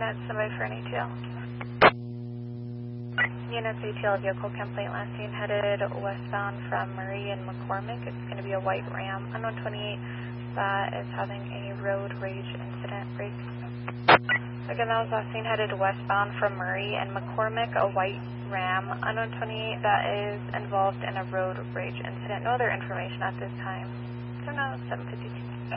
units, somebody for an ATL. Units ATL vehicle complaint last seen headed westbound from Murray and McCormick. It's going to be a white Ram on 128 that is having a road rage incident. Break. Again, that was last seen headed westbound from Murray and McCormick, a white Ram on 128 that is involved in a road rage incident. No other information at this time. So now 7:52.